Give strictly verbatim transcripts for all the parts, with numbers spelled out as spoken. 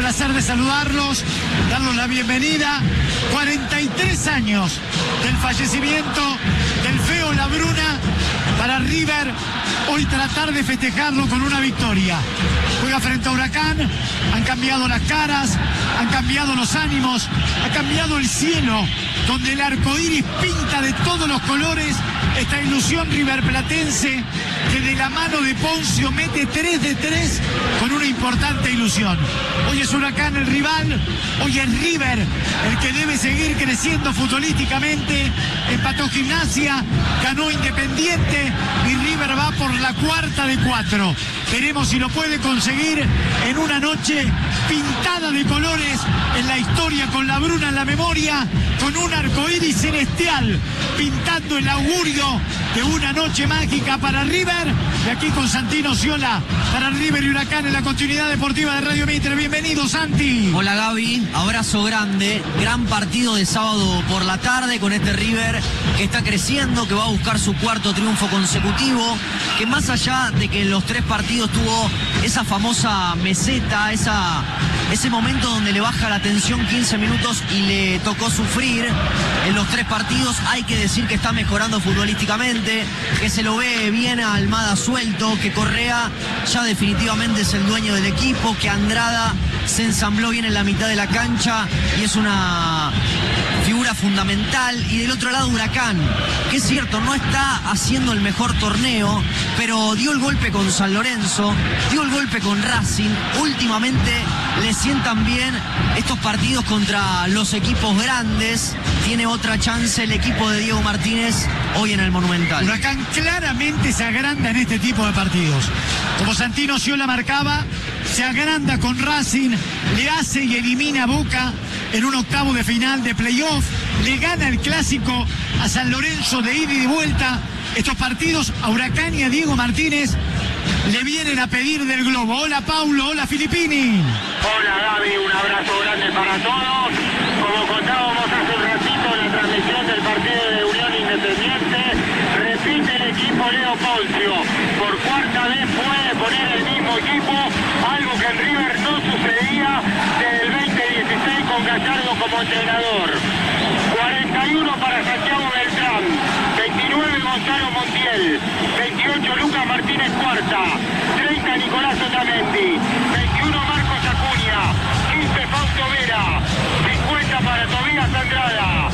placer de saludarlos, darles la bienvenida. cuarenta y tres años del fallecimiento del feo Labruna. Para River, hoy tratar de festejarlo con una victoria. Juega frente a Huracán, han cambiado las caras, han cambiado los ánimos, ha cambiado el cielo, donde el arco iris pinta de todos los colores esta ilusión riverplatense que de la mano de Poncio mete tres de tres con una importante ilusión. Hoy es Huracán el rival, hoy es River el que debe seguir creciendo futbolísticamente. Empató Gimnasia, ganó Independiente y River va por la cuarta de cuatro. Veremos si lo puede conseguir en una noche pintada de colores en la historia, con Labruna en la memoria, con un arcoíris celestial pintando el augurio de una noche mágica para River. Y aquí con Santino Ciola para River y Huracán en la continuidad deportiva de Radio Mitre. Bienvenido, Santi. Hola, Gaby, abrazo grande, gran partido de sábado por la tarde con este River que está creciendo, que va a buscar su cuarto triunfo consecutivo, que más allá de que en los tres partidos tuvo esa famosa meseta, esa, ese momento donde le baja la tensión quince minutos y le tocó sufrir en los tres partidos, hay que decir que está mejorando futbolísticamente, que se lo ve bien a Almada suelto, que Correa ya definitivamente es el dueño del equipo, que Andrada se ensambló bien en la mitad de la cancha y es una figura fundamental. Y del otro lado Huracán, que es cierto, no está haciendo el mejor torneo, pero dio el golpe con San Lorenzo, dio el golpe con Racing. Últimamente le sientan bien estos partidos contra los equipos grandes. Tiene otra chance el equipo de Diego Martínez hoy en el Monumental. Huracán claramente se agranda en este tipo de partidos. Como Santino Ciola marcaba, se agranda con Racing, le hace y elimina a Boca en un octavo de final de playoff, le gana el clásico a San Lorenzo de ida y de vuelta. Estos partidos a Huracán y a Diego Martínez le vienen a pedir del globo. Hola Paulo, hola Filippini. Hola Gaby, un abrazo grande para todos. Como contábamos hace un ratito en la transmisión del partido de Unión Independiente, repite el equipo Leo Poncio. Por cuarta vez puede poner el mismo equipo, algo que en River no sucedía desde el veinte dieciséis con Gallardo como entrenador. cuarenta y uno para Santiago Beltrán, veintinueve Gonzalo Montiel, veintiocho Lucas Martínez Cuarta, treinta Nicolás Otamendi, veintiuno Marcos Acuña, quince Fausto Vera, cincuenta para Tobías Andrada,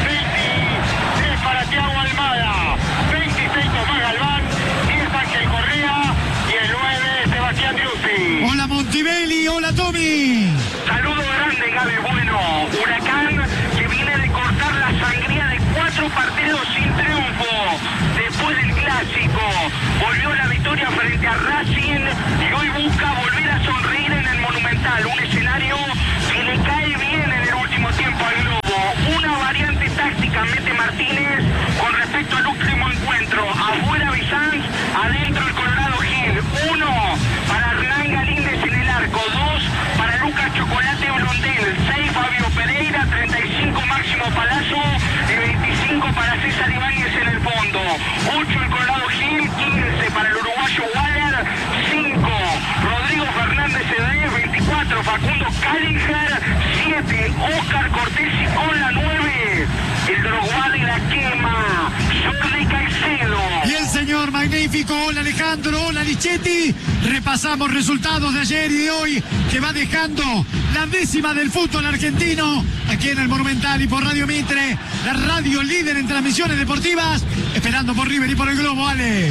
veintitrés para Thiago Almada, veintiséis Tomás Galván, diez Ángel Correa y el nueve Sebastián Driussi. Hola Montibelli, hola Tommy. Saludo grande, Gaby. Bueno, Huracán que viene de cortar la sangría de cuatro partidos sin triunfo. Después del clásico, volvió la victoria frente a Racing y hoy busca volver a sonreír en el Monumental. Un escenario que le cae bien en el último tiempo al Globo. Una variante táctica mete Martínez con respecto al último encuentro. Afuera Bizanz, adentro el Colorado Gil. Uno para Hernán Galíndez en el arco. Dos para Lucas Chocolate Blondel. Seis Fabio Pereira. Treinta y cinco Máximo Palazzo. Y veinticinco para César Ibáñez en el fondo. Ocho el Colorado Gil. Quince para el uruguayo Waller. Cinco Rodrigo Fernández Cedrés. Veinticuatro Facundo Callinger. Siete Óscar Cortés y con la nueve el Drogba de la quema, Jordi Caicedo. Y el señor magnífico, hola Alejandro, hola Lichetti. Repasamos resultados de ayer y de hoy, que va dejando la décima del fútbol argentino aquí en el Monumental y por Radio Mitre, la radio líder en transmisiones deportivas, esperando por River y por el Globo. Ale.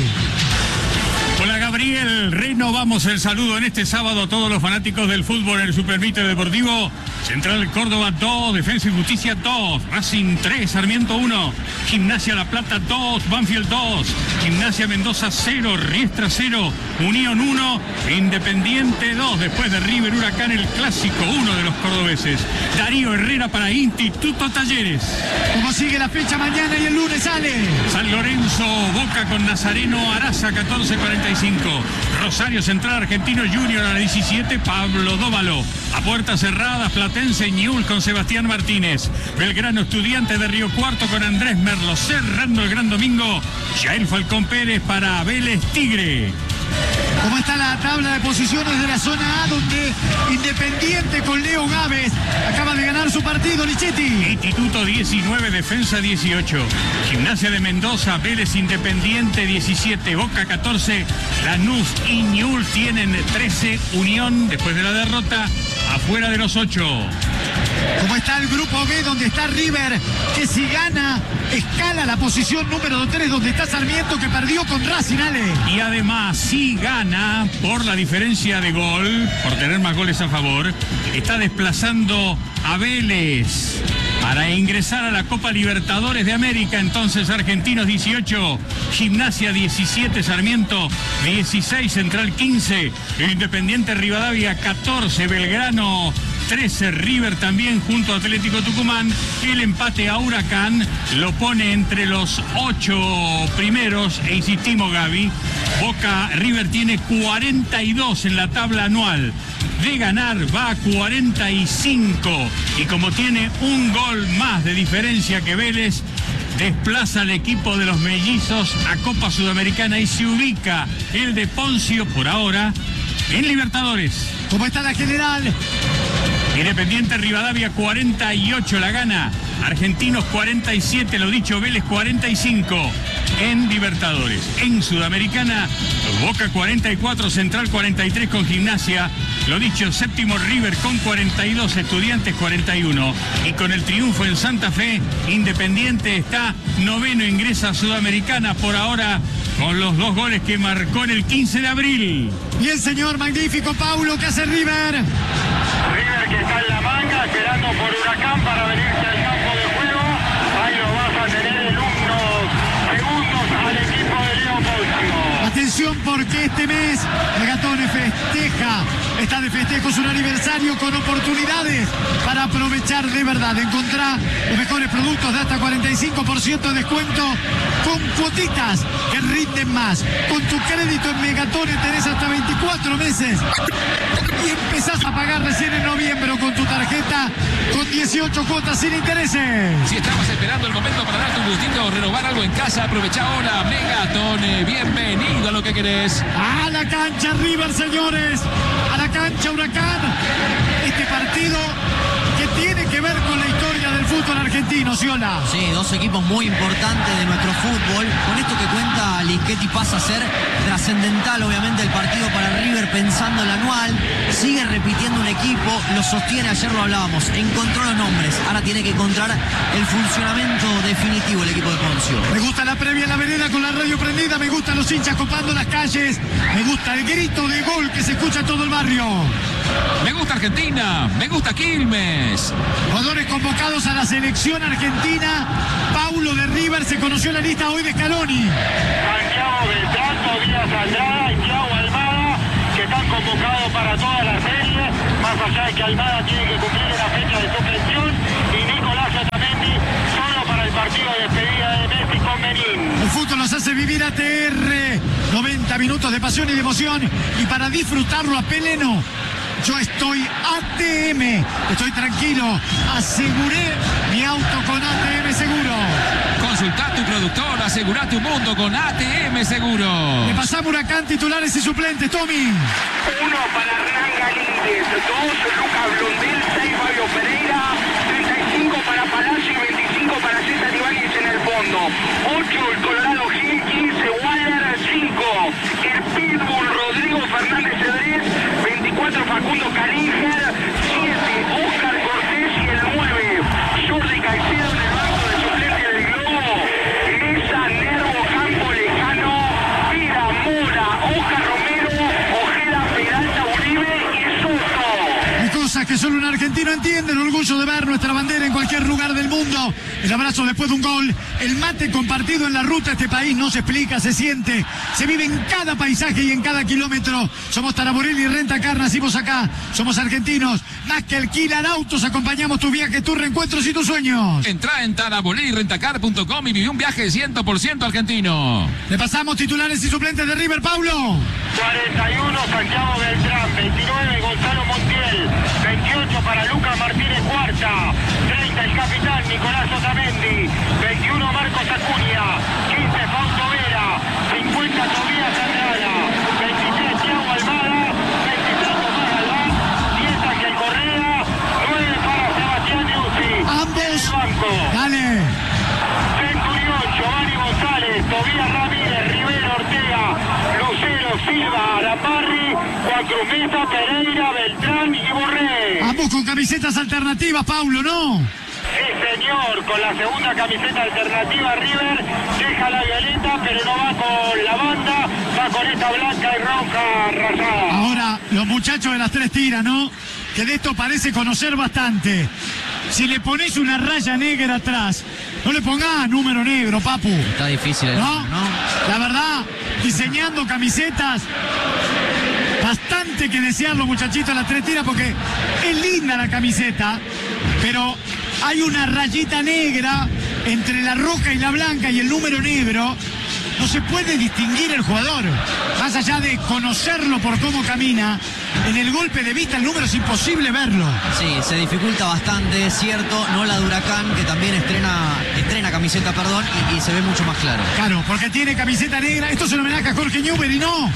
Hola Gabriel, renovamos el saludo en este sábado a todos los fanáticos del fútbol en el Super Mitre Deportivo. Central Córdoba dos, Defensa y Justicia dos, Racing tres, Sarmiento uno, Gimnasia La Plata dos, Banfield dos, Gimnasia Mendoza cero, Riestra cero, Unión uno, Independiente dos. Después de River Huracán, el clásico uno de los cordobeses. Darío Herrera para Instituto Talleres. ¿Cómo sigue la fecha mañana y el lunes, sale? San Lorenzo, Boca con Nazareno, Araza catorce cuarenta y cinco. Rosario Central Argentino Junior a las diecisiete, Pablo Dóvalo. A puertas cerradas, Platense Ñul con Sebastián Martínez. Belgrano Estudiante de Río Cuarto con Andrés Merlo. Cerrando el gran domingo, Jair Falcón Pérez para Vélez Tigre. ¿Cómo está la tabla de posiciones de la zona A, donde Independiente con Leo Gávez acaba de ganar su partido, Lichetti? Instituto diecinueve, Defensa dieciocho. Gimnasia de Mendoza, Vélez Independiente diecisiete, Boca catorce, Lanús y Newell's tienen trece, Unión, después de la derrota, afuera de los ocho. ¿Cómo está el grupo B, donde está River, que si gana, escala la posición número tres, donde está Sarmiento, que perdió con Racing, Ale? Y además, si gana por la diferencia de gol, por tener más goles a favor, está desplazando a Vélez para ingresar a la Copa Libertadores de América. Entonces, Argentinos dieciocho, Gimnasia diecisiete, Sarmiento dieciséis, Central quince, Independiente Rivadavia catorce, Belgrano trece, River también junto a Atlético Tucumán. El empate a Huracán lo pone entre los ocho primeros, e insistimos, Gaby, Boca River tiene cuarenta y dos en la tabla anual. De ganar va a cuarenta y cinco, y como tiene un gol más de diferencia que Vélez, desplaza al equipo de los mellizos a Copa Sudamericana y se ubica el de Poncio por ahora en Libertadores. ¿Cómo está la general? Independiente Rivadavia cuarenta y ocho la gana, Argentinos cuarenta y siete, lo dicho, Vélez cuarenta y cinco en Libertadores. En Sudamericana, Boca cuarenta y cuatro, Central cuarenta y tres con Gimnasia, lo dicho, séptimo River con cuarenta y dos, Estudiantes cuarenta y uno, y con el triunfo en Santa Fe, Independiente está noveno, ingresa a Sudamericana por ahora con los dos goles que marcó en el quince de abril. Bien, señor, magnífico, Paulo, ¿qué hace River? River que está en la manga esperando por Huracán para venirse al campo de juego. Ahí lo vas a tener en unos segundos al equipo de Leo Poncio. Atención, porque este mes Megatone festeja, está de festejo su aniversario con oportunidades para aprovechar de verdad. Encontrá los mejores productos de hasta cuarenta y cinco por ciento de descuento con cuotitas que rinden más. Con tu crédito en Megatone tenés hasta veinticuatro meses y empezás a pagar recién en noviembre, o con tu tarjeta con dieciocho cuotas sin intereses. Si estabas esperando el momento para darte un gustito o renovar algo en casa, aprovecha ahora. Megatone, bienvenido a lo que querés. A la cancha River, señores, a la cancha Huracán. Este partido que tiene que ver con la historia del fútbol argentino, Ciola. Sí, dos equipos muy importantes de nuestro fútbol. Con esto que cuenta Lischetti pasa a ser trascendental, obviamente, el partido para River, pensando en el anual. Sigue repitiendo un equipo, lo sostiene, ayer lo hablábamos, encontró los nombres, ahora tiene que encontrar el funcionamiento definitivo el equipo de Poncio. Me gusta la previa en la vereda con la radio prendida, me gustan los hinchas copando las calles, me gusta el grito de gol que se escucha en todo el barrio. Me gusta Argentina, me gusta Quilmes. Jugadores convocados a la selección argentina. Paulo de River, se conoció la lista hoy de Scaloni. Santiago Beltrán, Tobias Andrada y Thiago Almada, que están convocados para toda la serie, más allá de que Almada tiene que cumplir la fecha de suspensión, y Nicolás Otamendi solo para el partido de despedida de Messi con Benín. El fútbol nos hace vivir A T R, noventa minutos de pasión y de emoción, y para disfrutarlo a pleno, yo estoy A T M, estoy tranquilo, aseguré mi auto con A T M Seguro. Consulta tu productor, asegura tu mundo con A T M Seguro. Le pasamos Huracán, titulares y suplentes, Tommy. Uno para Hernán Galíndez, dos Lucas Blondel, seis Fabio Pereira, treinta y cinco para Palacio y veinticinco para César Ibáñez en el fondo. ocho el Colorado Gil, quince Waller, cinco el Pitbull Rodrigo Fernández Cedrés, veinticuatro Facundo Calíger, siete Oscar Cortés y el nueve Jordi Caicedo en el banco de suplentes del Globo. Mesa, Nervo, Campo Lejano, Pira, Mora, Oja Romero, Ojeda, Peralta, Uribe y Soto. Hay cosas que solo un argentino entiende, el orgullo de ver nuestra bandera en cualquier lugar del mundo, el abrazo después de un gol, el mate compartido en la ruta. Este país no se explica, se siente, se vive en cada paisaje y en cada kilómetro. Somos Taraborelli y Rentacar, nacimos acá, somos argentinos, más que alquilar autos, acompañamos tus viajes, tus reencuentros y tus sueños. Entra en taraborelli rentacar punto com y viví un viaje cien por ciento argentino. Le pasamos titulares y suplentes de River, Paulo. cuarenta y uno Santiago Beltrán, veintinueve Gonzalo Montiel, veintiocho para Lucas Martínez Cuarta, treinta el capitán Nicolás Otamendi, veintiuno Marcos Acuña, quince Fausto Vera, cincuenta Tobías Andrada, veintitrés Thiago Cruz Mesa, Pereira, Beltrán y Borré. Vamos con camisetas alternativas, Paulo, ¿no? Sí, señor, con la segunda camiseta alternativa River deja la violeta, pero no va con la banda, va con esta blanca y roja rayada. Ahora, los muchachos de las tres tiras, ¿no? Que de esto parece conocer bastante. Si le pones una raya negra atrás, no le pongas número negro, papu. Está difícil el ¿No? número, ¿no? La verdad, diseñando camisetas, bastante que desear los muchachitos de las tres tiras, porque es linda la camiseta, pero hay una rayita negra entre la roja y la blanca y el número negro. No se puede distinguir el jugador, más allá de conocerlo por cómo camina. En el golpe de vista el número es imposible verlo. Sí, se dificulta bastante, es cierto, no la de Huracán, que también estrena, estrena camiseta, perdón, y, y se ve mucho más claro. Claro, porque tiene camiseta negra. Esto es un homenaje a Jorge Newbery, ¿no?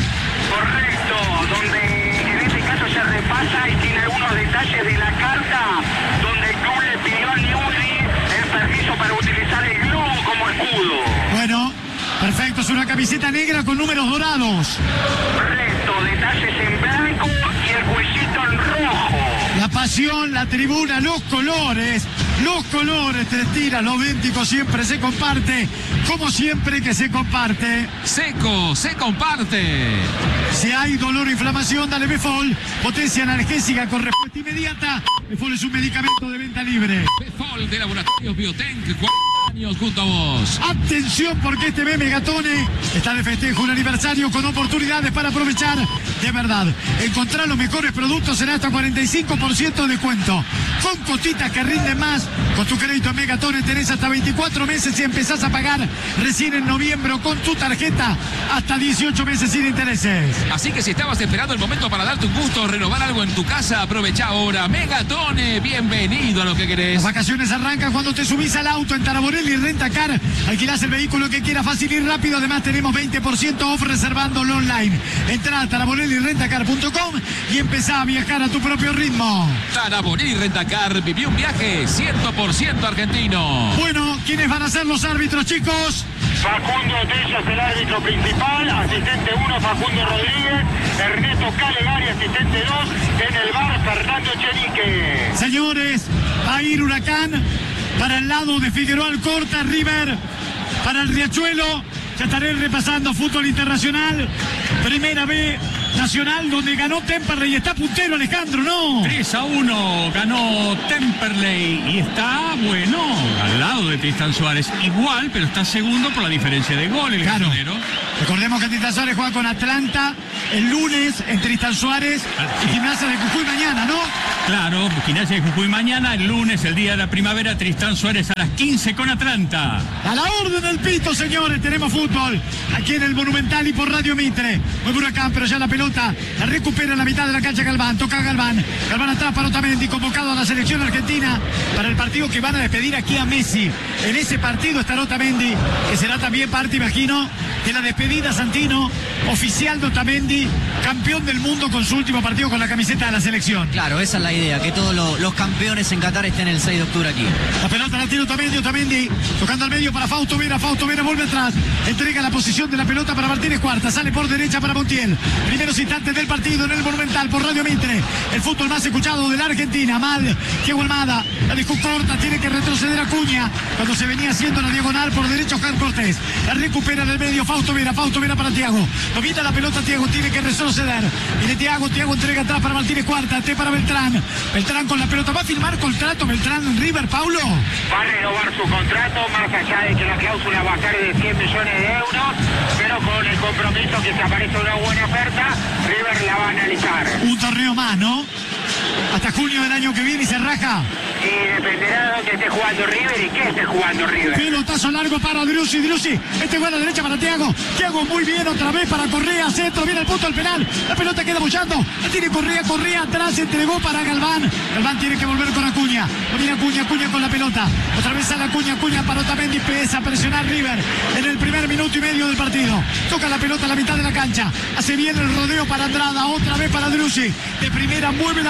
Correcto, donde en este caso se repasa y tiene algunos detalles de la carta, donde el club le pidió a Newbery el permiso para utilizar el globo como escudo. Bueno, perfecto, es una camiseta negra con números dorados. Correcto, detalles en blanco y el cuellito en rojo. La pasión, la tribuna, los colores, los colores, tres tiras, lo idéntico siempre se comparte, como siempre que se comparte. Seco, se comparte. Si hay dolor o inflamación, dale Befol, potencia analgésica con respuesta inmediata. Befol es un medicamento de venta libre. Befol de Laboratorios Biotech, cuarenta años junto a vos. Atención, porque este B Megatone está de festejo, un aniversario con oportunidades para aprovechar de verdad. Encontrar los mejores productos en hasta cuarenta y cinco por ciento de descuento. Con cotitas que rinden más. Con tu crédito en Megatone tenés hasta veinticuatro meses y empezás a pagar recién en noviembre con tu tarjeta hasta dieciocho meses sin intereses. Así que si estabas esperando el momento para darte un gusto, renovar algo en tu casa, aprovecha ahora. Megatone, bienvenido a lo que querés. Las vacaciones arrancan cuando te subís al auto en Taraborelli Rentacar. Alquilás el vehículo que quieras fácil y rápido. Además tenemos veinte por ciento off reservándolo online. Entrá a taraborelli rentacar punto com y empezá a viajar a tu propio ritmo. Taraborelli Rentacar vivió un viaje cien por ciento argentino. Bueno, ¿quiénes van a ser los árbitros, chicos? Facundo Tello es el árbitro principal, asistente uno Facundo Rodríguez, Ernesto Calegari, asistente dos, en el bar Fernando Chenique. Señores, va a ir Huracán para el lado de Figueroa Alcorta, River para el Riachuelo. Ya estaré repasando fútbol internacional, Primera B Nacional, donde ganó Temperley y está puntero, Alejandro, ¿no? tres a uno ganó Temperley y está, bueno, al lado de Tristan Suárez. Igual, pero está segundo por la diferencia de gol el Claro. ganadero. Recordemos que Tristan Suárez juega con Atlanta el lunes en Tristan Suárez y Gimnasia de Jujuy mañana, ¿no? Claro, Gimnasia de Jujuy mañana, el lunes, el día de la primavera, Tristan Suárez a las quince con Atlanta. A la orden del pito, señores, tenemos fútbol aquí en el Monumental y por Radio Mitre. Muy Huracán, pero ya la pelota la recupera en la mitad de la cancha Galván. Toca Galván. Galván atrás para Otamendi, convocado a la selección argentina para el partido que van a despedir aquí a Messi. En ese partido estará Otamendi, que será también parte, imagino, de la despedida, Santino, oficial de Otamendi, campeón del mundo con su último partido con la camiseta de la selección. Claro, esa es la idea, que todos lo- los campeones en Qatar estén el seis de octubre aquí. La pelota la tiene Otamendi, Otamendi tocando al medio para Fausto Vera, Fausto Vera vuelve atrás, entrega la posición de la pelota para Martínez Cuarta, sale por derecha para Montiel. Primeros instantes del partido en el Monumental por Radio Mitre, el fútbol más escuchado de la Argentina. Mal, Diego Almada, la dejó corta, tiene que retroceder Acuña cuando se venía haciendo la diagonal por derecho Juan Cortés. La recupera en el medio Fausto Vera, Fausto Vera para Thiago. Domina la pelota Thiago, tiene que retroceder. Viene Thiago, Thiago entrega atrás para Martínez Cuarta, T para Beltrán. Beltrán con la pelota, va a firmar contrato Beltrán en River, Paulo. Va a renovar su contrato, más allá de que la cláusula va a ser de cien millones de euros, pero con el compromiso que se aparece una buena oferta, River la va a analizar. Un torneo más, ¿no? Hasta junio del año que viene y se raja. Y dependerá de dónde esté jugando River y qué esté jugando River. Pelotazo largo para Driussi, Driussi. Este gol a la derecha para Thiago. Thiago muy bien otra vez para Correa, centro, viene el punto del penal. La pelota queda bullando. La tiene Correa, Correa atrás, entregó para Galván. Galván tiene que volver con Acuña. No viene Acuña, Acuña con la pelota. Otra vez sale Acuña, Acuña para Otamendi. Empieza a presionar River en el primer minuto y medio del partido. Toca la pelota a la mitad de la cancha. Hace bien el rodeo para Andrada. Otra vez para Driussi. De primera mueve la pelota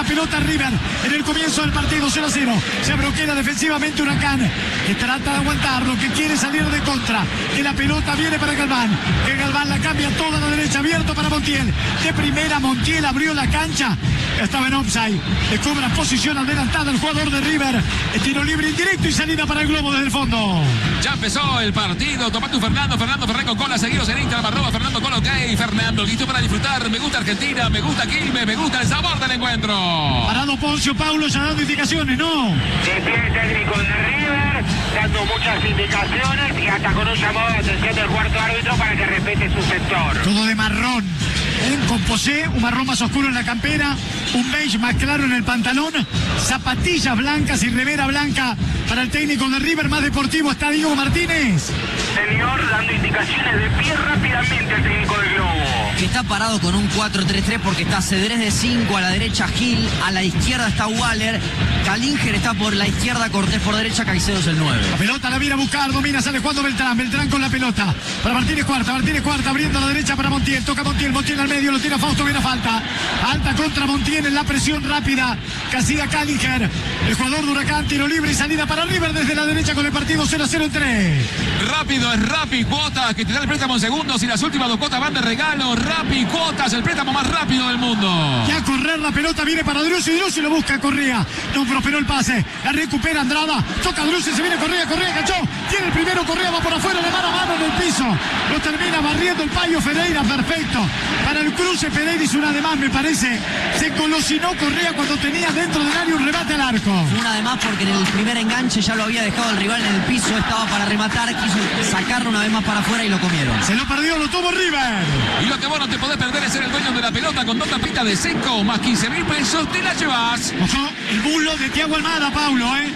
River en el comienzo del partido, cero a cero. Se bloquea defensivamente Huracán, que trata de aguantarlo, que quiere salir de contra, que la pelota viene para Galván, que Galván la cambia toda a la derecha, abierto para Montiel. De primera Montiel abrió la cancha, estaba en offside, le cobra posición adelantada el jugador de River. El tiro libre indirecto y salida para el globo desde el fondo. Ya empezó el partido, toma tu Fernando, Fernando Ferreco Cola, seguidos en Instagram, arroba Fernando Cola, ok, Fernando, listo para disfrutar, me gusta Argentina, me gusta Quilmes, me gusta el sabor del encuentro. Parado Poncio Paulo ya dando indicaciones, ¿no? De pie el técnico de River, dando muchas indicaciones y hasta con un llamado de atención del cuarto árbitro para que respete su sector. Todo de marrón, ¿eh? Con posé, un marrón más oscuro en la campera, un beige más claro en el pantalón, zapatillas blancas y remera blanca para el técnico de River. Más deportivo está Diego Martínez. Señor, dando indicaciones de pie rápidamente el técnico del Globo. Que está parado con un cuatro tres tres porque está Cedrés de cinco, a la derecha Gil, a la izquierda está Waller, Calinger está por la izquierda, Cortés por derecha, Caicedo es el nueve. La pelota la viene a buscar, domina, sale jugando Beltrán, Beltrán con la pelota para Martínez Cuarta, Martínez Cuarta abriendo a la derecha para Montiel, toca Montiel, Montiel al medio, lo tira Fausto, viene a falta, alta contra Montiel en la presión rápida que hacía Calinger, el jugador de Huracán, tiro libre y salida para River desde la derecha con el partido cero a cero en tres. Rápido es Rappi Cuotas, que te da el préstamo en segundos y las últimas dos cuotas van de regalo. Rappi Cuotas, el préstamo más rápido del mundo. Ya a correr la pelota, viene para Driussi, Driussi lo busca Correa, no prosperó el pase, la recupera Andrada, toca Driussi, se viene Correa, Correa cachó, tiene el primero, Correa va por afuera, de mano a mano en el piso, lo termina barriendo el payo Ferreira, perfecto, para el cruce Pereira hizo una de más, me parece, se colosinó Correa cuando tenía dentro del área un remate al arco. Una de más porque en el primer enganche ya lo había dejado el rival en el piso, estaba para rematar, quiso sacarlo una vez más para afuera y lo comieron. Se lo perdió, lo tuvo River. Y lo que vos no te podés perder es ser el dueño de la pelota con dos tapitas de cinco más quince mil pesos, te la llevas. Ojo, el muslo de Thiago Almada, Paulo, ¿eh?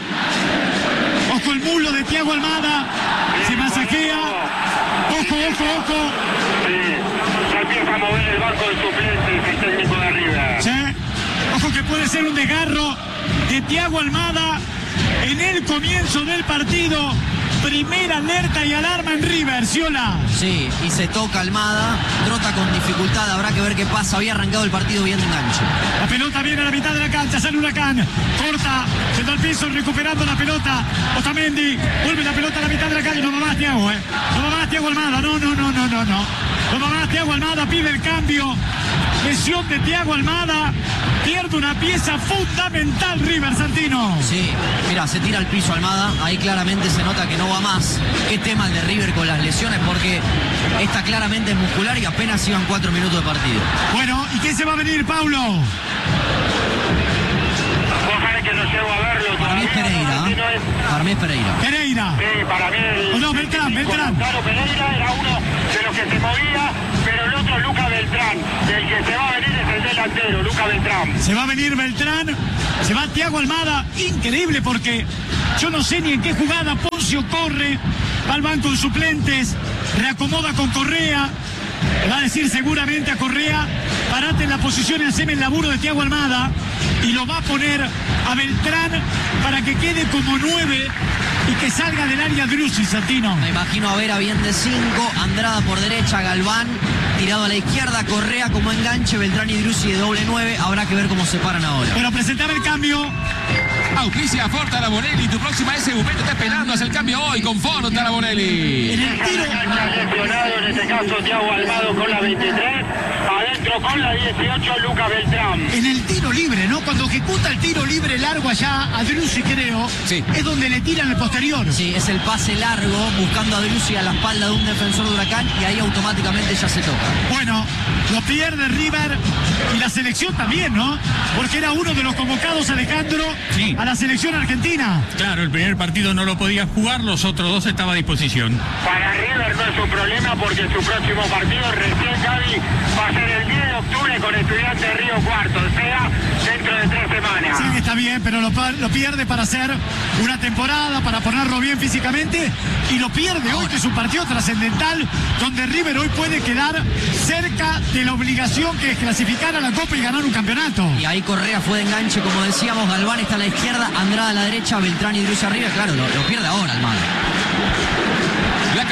Ojo, el muslo de Thiago Almada, se masajea. Ojo, ojo, ojo. Sí, ya empieza a mover el banco de suplentes el técnico de River. Sí. Ojo que puede ser un desgarro de Thiago Almada en el comienzo del partido. Primera alerta y alarma en River, Ciola. Sí, y se toca Almada, trota con dificultad, habrá que ver qué pasa. Había arrancado el partido bien de enganche. La pelota viene a la mitad de la cancha, sale Huracán, corta, yendo al piso, recuperando la pelota. Otamendi, vuelve la pelota a la mitad de la calle. No va más Thiago, ¿eh? No va más Thiago Almada, no, no, no, no, no, no. No va más Thiago Almada, pide el cambio. Lesión de Thiago Almada, pierde una pieza fundamental River, Santino. Sí, mira, se tira al piso Almada, ahí claramente se nota que no va más. Qué tema el de River con las lesiones, porque esta claramente es muscular y apenas iban cuatro minutos de partido. Bueno, ¿y quién se va a venir, Paulo? Ojalá que no llego a verlo. Para mí es Pereira, no ¿eh? es... Para mí es Pereira. Pereira. Sí, para mí el... O no, Beltrán, el Beltrán. Claro, Pereira era uno de los que se movía, pero el otro es Luca Beltrán. El que se va a venir es el delantero, Luca Beltrán. Se va a venir Beltrán, se va Thiago Almada, increíble porque yo no sé ni en qué jugada Poncio corre, va al banco de suplentes, reacomoda con Correa, le va a decir seguramente a Correa, parate en la posición y haceme el laburo de Thiago Almada, y lo va a poner a Beltrán para que quede como nueve y que salga del área Driussi, Santino. Me imagino a Vera bien de cinco, Andrada por derecha, Galván tirado a la izquierda, Correa como enganche, Beltrán y Driussi de doble nueve, habrá que ver cómo se paran ahora. Bueno, presentar el cambio. Auspicia Ford Bonelli, tu próxima S U V te está esperando, haz el cambio hoy con Ford Bonelli. En el tiro. Lesionado en este caso Thiago Almado con la veintitrés, adentro con la dieciocho Luca Beltrán. En el tiro libre, ¿no? Cuando ejecuta el tiro libre largo allá a Driussi, creo, sí, es donde le tiran el posterior. Sí, es el pase largo, buscando a Driussi a la espalda de un defensor de Huracán y ahí automáticamente ya se toca. Bueno, lo pierde River y la selección también, ¿no? Porque era uno de los convocados, Alejandro, sí, a la selección argentina. Claro, el primer partido no lo podía jugar, los otros dos estaba a disposición. Para River no es un problema porque su próximo partido recién, Gaby, va a ser el diez de octubre con Estudiantes de Río Cuarto, o sea, dentro de tres semanas. Sí, está bien, pero lo, lo pierde para hacer una temporada, para ponerlo bien físicamente, y lo pierde hoy, que es un partido trascendental, donde River hoy puede quedar cerca de la obligación que es clasificar a la Copa y ganar un campeonato. Y ahí Correa fue de enganche, como decíamos, Galván está a la izquierda, Andrada a la derecha, Beltrán y Driussi arriba, claro, lo, lo pierde ahora Almada. La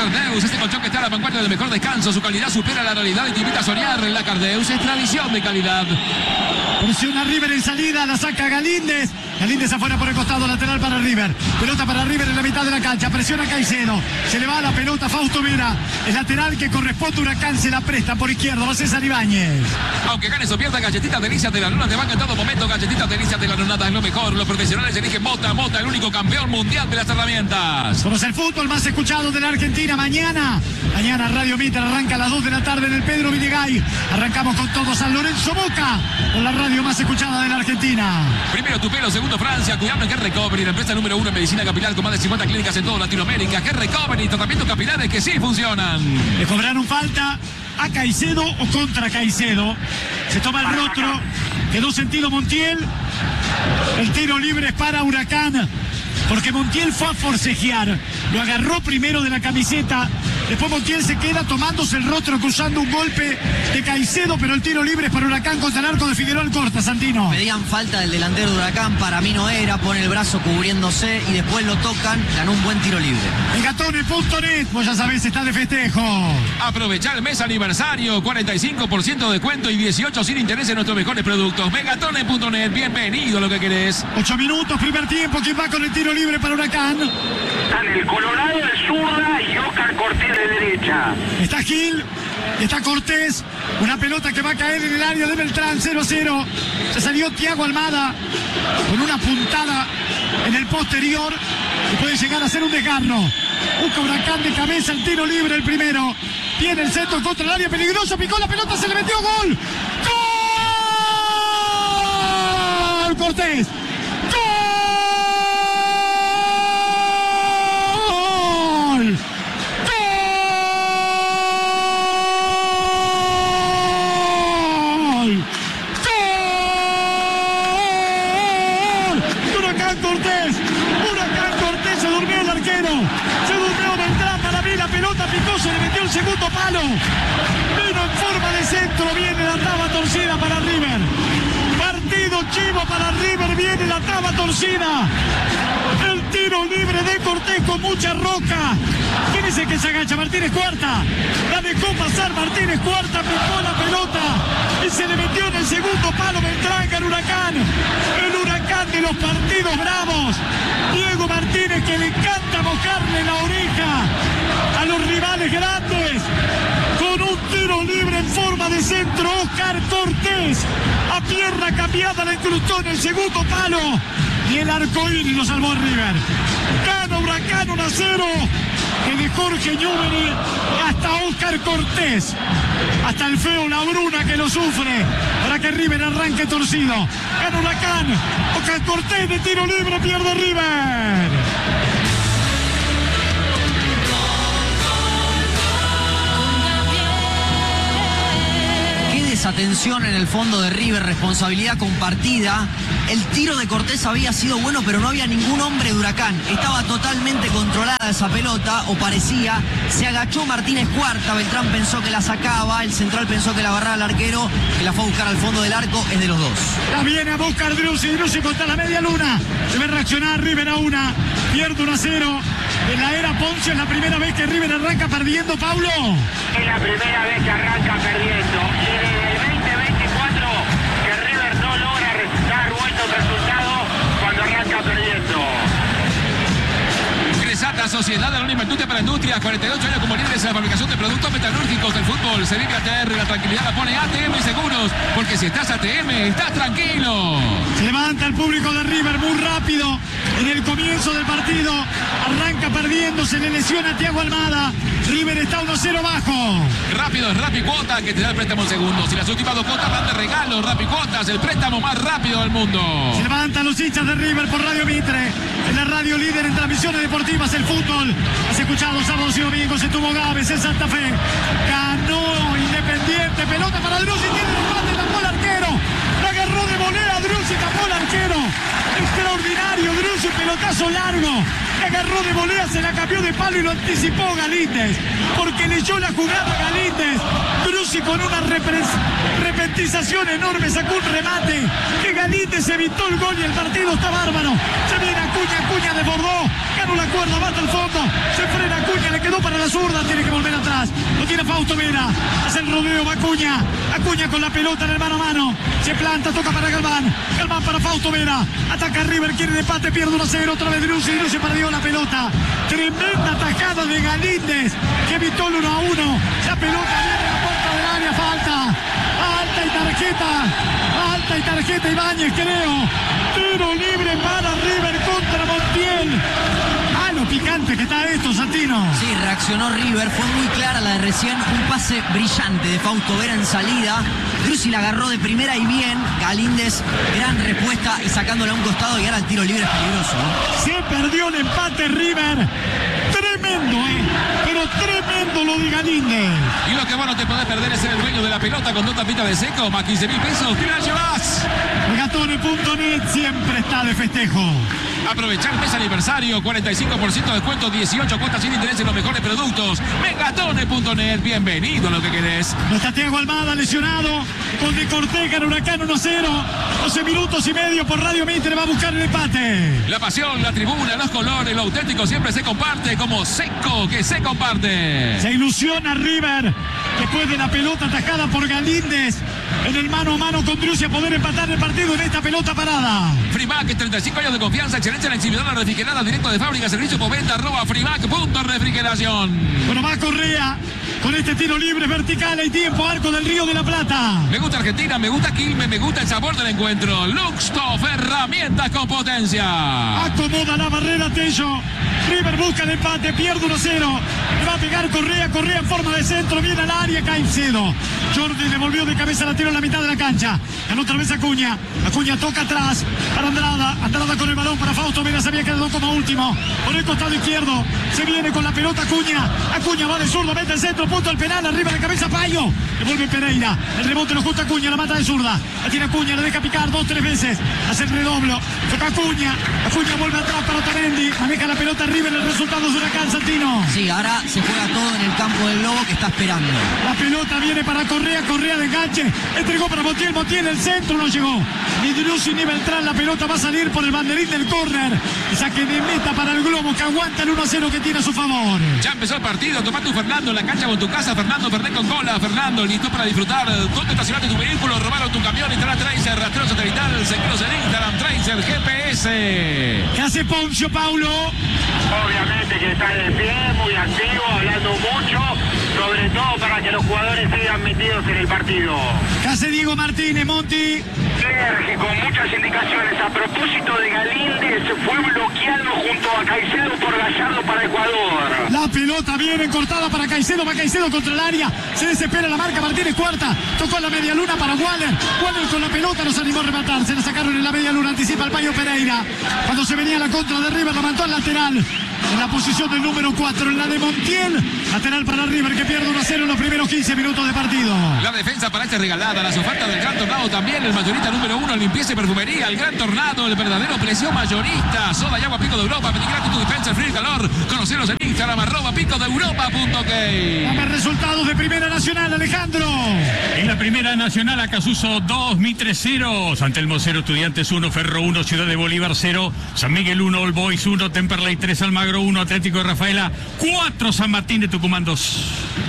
Cardeus, este colchón que está a la vanguardia del mejor descanso. Su calidad supera la realidad y te invita a soñar. La Cardeus es tradición de calidad. Presiona River en salida, la saca Galíndez. Galíndez afuera por el costado, lateral para River. Pelota para River en la mitad de la cancha. Presiona Caicedo. Se le va la pelota Fausto Vera. El lateral que corresponde a Huracán se la presta por izquierda. Va César Ibáñez. Aunque ganes o pierdas, Galletitas Delicias de la Luna te van en todo momento. Galletitas Delicias de la Lunata es lo mejor. Los profesionales eligen Mota. Mota, el único campeón mundial de las herramientas. Somos el fútbol más escuchado de la Argentina. Mañana, mañana Radio Mitre arranca a las dos de la tarde en el Pedro Villegas. Arrancamos con todo San Lorenzo Boca, con la radio más escuchada de la Argentina. Primero tu pelo, segundo Francia. Cuidado en Hair Recovery, la empresa número uno en medicina capilar con más de cincuenta clínicas en toda Latinoamérica. Hair Recovery, tratamientos capilares que sí funcionan. Le cobraron falta a Caicedo o contra Caicedo. Se toma el rostro, quedó sentido Montiel. El tiro libre es para Huracán, porque Montiel fue a forcejear. Lo agarró primero de la camiseta. Después Montiel se queda tomándose el rostro, acusando un golpe de Caicedo, pero el tiro libre es para Huracán contra el arco de Figueroa Alcorta, Santino. Pedían falta del delantero de Huracán, para mí no era, pone el brazo cubriéndose y después lo tocan, ganó un buen tiro libre. Megatone punto net, vos ya sabés, está de festejo. Aprovechá el mes aniversario, cuarenta y cinco por ciento de descuento y dieciocho sin interés en nuestros mejores productos. Megatone punto net, bienvenido a lo que querés. Ocho minutos, primer tiempo, ¿quién va con el tiro libre para Huracán? Están el Colorado de zurda y Oscar Cortés de derecha. Está Gil, está Cortés, una pelota que va a caer en el área de Beltrán, cero a cero. Se salió Thiago Almada con una puntada en el posterior y puede llegar a ser un desgarro. Busca Huracán de cabeza, el tiro libre, el primero. Viene el centro contra el área, peligroso, picó la pelota, se le metió gol. ¡Gol! Cortés. Segundo palo, vino en forma de centro, viene la taba torcida para River. Partido chivo para River, viene la taba torcida. El tiro libre de Cortés con mucha roca. ¿Quién es el que se agacha? Martínez Cuarta. La dejó pasar Martínez Cuarta, picó la pelota y se le metió en el segundo palo Beltrán al Huracán. El Huracán de los partidos bravos. Diego Martínez, que le encanta mojarle la oreja a los rivales grandes, con un tiro libre en forma de centro. Oscar Cortés a pierna cambiada la incrustó en el segundo palo y el arcoíris lo salvó a River. Gana Huracán uno a cero, que de Jorge Newbery hasta Oscar Cortés, hasta el feo Labruna que lo sufre, para que River arranque torcido. Gana Huracán, Oscar Cortés de tiro libre, pierde River. Atención en el fondo de River, responsabilidad compartida. El tiro de Cortés había sido bueno, pero no había ningún hombre de Huracán. Estaba totalmente controlada esa pelota, o parecía. Se agachó Martínez Cuarta, Beltrán pensó que la sacaba, el central pensó que la agarraba el arquero, que la fue a buscar al fondo del arco, es de los dos. La viene a buscar Driussi, Driussi contra la media luna. Debe reaccionar River a una, pierde uno a cero. En la era Ponce es la primera vez que River arranca perdiendo, Paulo. Es la primera vez que arranca perdiendo. Y desde el veinte veinticuatro que River no logra dar vuelta un resultado cuando arranca perdiendo. Cresata, Sociedad Anónima Industria para Industria, cuarenta y ocho años como líderes en la fabricación de productos metalúrgicos del fútbol. Se vive A T R, la tranquilidad la pone A T M Seguros, porque si estás A T M, estás tranquilo. Se levanta el público de River muy rápido en el comienzo del partido. Arranca perdiendo, se le lesiona a Thiago Almada. River está uno cero bajo. Rápido es Rappi Cuota, que te da el préstamo en segundos. Y las últimas dos cuotas van de regalo. Rappi Cuotas, el préstamo más rápido del mundo. Se levantan los hinchas de River por Radio Mitre, en la radio líder en transmisiones deportivas, el fútbol. Has escuchado sábados y domingos, estuvo Gávez en Santa Fe. Ganó Independiente, pelota para Driussi, tiene el empate, tapó el arquero. La agarró de volea, Driussi tapó el arquero. Extraordinario, Driussi, pelotazo largo. La agarró de volea, se la cambió de palo y lo anticipó Galíndez. Porque que leyó la jugada Galíndez. Drusi con una repentización enorme sacó un remate que Galíndez evitó el gol y el partido está bárbaro. Se viene Acuña, Acuña desbordó, ganó la cuerda, bate al fondo, se frena Acuña, le quedó para la zurda, tiene que volver atrás. Lo tiene Fausto Vera, hace el rodeo, va Acuña, Acuña con la pelota en el mano a mano, se planta, toca para Galván, Galván para Fausto Vera, ataca River, quiere el empate, pierde uno a cero, otra vez Drusi, Drusi perdió la pelota. Tremenda tajada de Galíndez que evitó el uno a uno. La pelota viene a la puerta del área, falta, alta y tarjeta, alta y tarjeta Ibáñez, creo. Tiro libre para River contra Montiel. Ah, lo picante que está esto, Santino. Sí, reaccionó River, fue muy clara la de recién, un pase brillante de Fausto Vera en salida. Drusi la agarró de primera y bien. Galíndez, gran respuesta y sacándola a un costado y ahora el tiro libre es peligroso, ¿no? Se perdió el empate River. Tremendo, ¿eh? Pero tremendo lo de Galíndez. Y lo que vos no te podés perder es ser el dueño de la pelota con dos tapitas de seco, más quince mil pesos. ¿Qué la llevas? Megatone punto net siempre está de festejo. Aprovechar mes aniversario, cuarenta y cinco por ciento de descuento, dieciocho cuotas sin interés en los mejores productos. Megatone punto net, bienvenido a lo que querés. No está Thiago Almada lesionado. Con De Corteja en Huracán uno a cero. doce minutos y medio por Radio Mitre va a buscar el empate. La pasión, la tribuna, los colores, lo auténtico siempre se comparte como seco que se comparte. Se ilusiona River después de la pelota atajada por Galíndez en el mano a mano con Drusi a poder empatar el partido en esta pelota parada. Frimac, treinta y cinco años de confianza, excelencia en la exhibidora refrigerada, directo de fábrica, servicio postventa, arroba frimac punto refrigeración. Bueno, va Correa con este tiro libre vertical, hay tiempo, arco del Río de la Plata. Me gusta Argentina, me gusta Quilmes, me gusta el sabor del encuentro. Luxtoff, herramientas con potencia. Acomoda la barrera Tello. River busca el empate, pierde uno a cero. Le va a pegar Correa, Correa en forma de centro, viene al área, Caicedo. Jordi le volvió de cabeza, la tiro en la mitad de la cancha. Ganó otra vez Acuña. Acuña toca atrás para Andrada. Andrada con el balón para Fausto Vera, se había quedado como último. Por el costado izquierdo, se viene con la pelota Acuña. Acuña va de zurdo, mete el centro, punto al penal, arriba de cabeza Payo. Devuelve Pereira. El rebote lo junta Acuña, la mata de zurda. La tiene Acuña, le deja picar dos, tres veces. Hace el redoblo. Toca Acuña. Acuña vuelve atrás para Otamendi. Maneja la pelota River, el resultado es Huracán, Santino. Sí, ahora se juega todo en el campo del Lobo que está esperando. La pelota viene para Correa, Correa de enganche. Entregó para Montiel, Montiel, el centro no llegó. Ni Drusi ni Beltrán, la pelota va a salir por el banderín del córner. Saque de meta para el Globo que aguanta el uno a cero que tiene a su favor. Ya empezó el partido, toma tu Fernando en la cancha con tu casa. Fernando Fernet con cola. Fernando, listo para disfrutar. ¿Dónde estacionaste tu vehículo? Robaron tu camión. Instala Tracer, rastreo satelital, seguidos en Instagram, Tracer, G P S. ¿Qué hace Poncio, Paulo? Obviamente que está de pie, muy activo, hablando mucho, sobre todo para que los jugadores sigan metidos en el partido. ¿Qué hace Diego Martínez, Monti? Clerc, con muchas indicaciones a propósito de Galíndez, fue bloqueado junto a Caicedo por Gallardo para Ecuador. La pelota viene cortada para Caicedo, va Caicedo contra el área, se desespera la marca, Martínez cuarta, tocó la media luna para Waller, Waller con la pelota nos animó a rematar, se la sacaron en la media luna, anticipa el Payo Pereira, cuando se venía la contra de River, la mandó al lateral, en la posición del número cuatro, en la de Montiel, lateral para River que pierde uno a cero en los primeros quince minutos de partido. La defensa para este regalada, las ofertas del Gran Tornado también, el mayorista número uno, limpieza y perfumería, el Gran Tornado, el verdadero precio mayorista, soda y agua Pico de Europa, pedí gratis tu dispensa, frío y calor, conoceros en Instagram, arroba pico de europa punto ok. Dame resultados de Primera Nacional, Alejandro. En la Primera Nacional, Acasuso dos, Mitre cero, San Telmo cero, Estudiantes uno, Ferro uno, Ciudad de Bolívar cero, San Miguel uno, All Boys uno, Temperley tres, Almagro uno, Atlético de Rafaela cuatro, San Martín de Tucumán dos.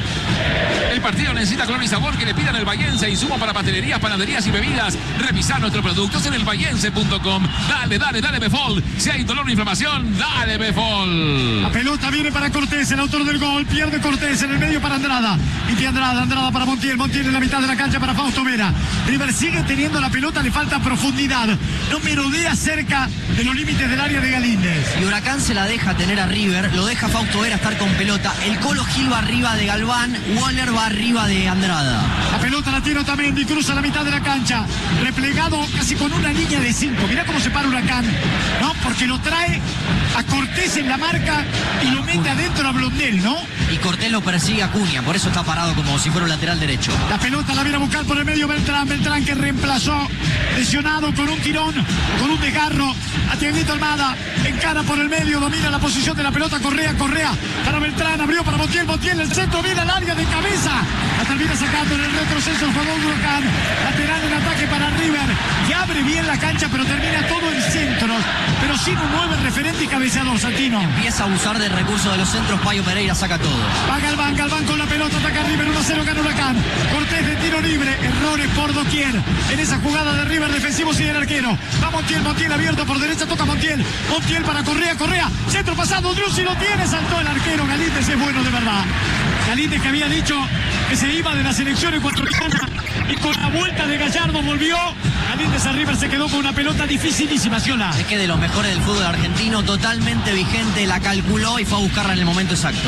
El partido necesita color y sabor que le pidan el Bahiense. Insumo para pastelerías, panaderías y bebidas. Revisar nuestros productos en el bahiense punto com. Dale, dale, dale Befol. Si hay dolor o inflamación, dale Befol. La pelota viene para Cortés, el autor del gol. Pierde Cortés en el medio para Andrada. Y Andrada, Andrada para Montiel. Montiel en la mitad de la cancha para Fausto Vera. River sigue teniendo la pelota, le falta profundidad. No merodea cerca de los límites del área de Galíndez. Y Huracán se la deja tener a River. Lo deja Fausto Vera estar con pelota. El Colo Gil va arriba de Galván. Waller va va arriba de Andrada. La pelota la tiene Otamendi, cruza la mitad de la cancha, replegado casi con una línea de cinco. Mirá cómo se para Huracán, ¿no? Porque lo trae a Cortés en la marca y lo mete adentro a Blondel, ¿no? Y Cortés lo persigue a Cunha, por eso está parado como si fuera un lateral derecho. La pelota la viene a buscar por el medio Beltrán, Beltrán que reemplazó, lesionado con un tirón, con un desgarro, a Tiaguito Almada, encara por el medio, domina la posición de la pelota, Correa, Correa, para Beltrán, abrió para Montiel, Montiel, el centro, viene al área de cabeza, la termina sacando en el retroceso el jugador de Huracán, lateral en ataque para River, que abre bien la cancha, pero termina todo en centros, pero sin un nueve referente y cabeceador, Santino. Empieza a abusar del recurso de los centros, Payo Pereira saca todo. Va Galván, Galván con la pelota, ataca River, uno a cero gana Huracán. Cortés de tiro libre, errores por doquier. En esa jugada de River, defensivo sigue el arquero. Va Montiel, Montiel abierto por derecha, toca Montiel. Montiel para Correa, Correa, centro pasado, Driussi lo tiene, saltó el arquero. Galíndez es bueno de verdad. Galíndez que había dicho que se iba de la selección ecuatoriana y con la vuelta de Gallardo volvió. Galíndez a River se quedó con una pelota dificilísima, Ciola. Es que de los mejores del fútbol argentino, totalmente vigente, la calculó y fue a buscarla en el momento exacto.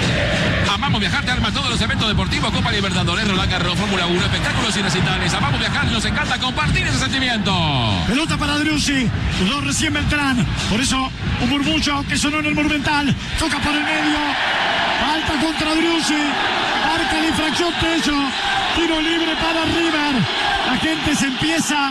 Amamos viajar, te arma todos los eventos deportivos, Copa Libertadores, Roland Garros, Fórmula uno, espectáculos y recitales. Amamos viajar y nos encanta compartir ese sentimiento. Pelota para Driussi, dos recién Beltrán, por eso un murmullo que sonó en el Monumental, toca por el medio, falta contra Driussi, marca la infracción Tello, tiro libre para River, la gente se empieza